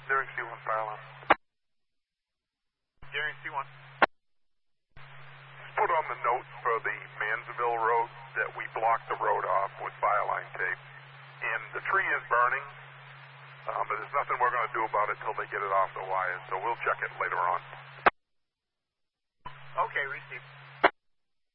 Daring C1, fire alarm. Daring C1. Just put on the notes for the Mansville Road that we blocked the road off with fire line tape. And the tree is burning, but there's nothing we're going to do about it till they get it off the wires, so we'll check it later on. Okay, receive.